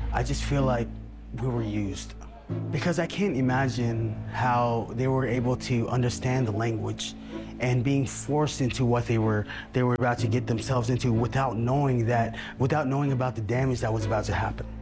I just feel like we were used. Because I can't imagine how they were able to understand the language and being forced into what they were about to get themselves into without knowing about the damage that was about to happen.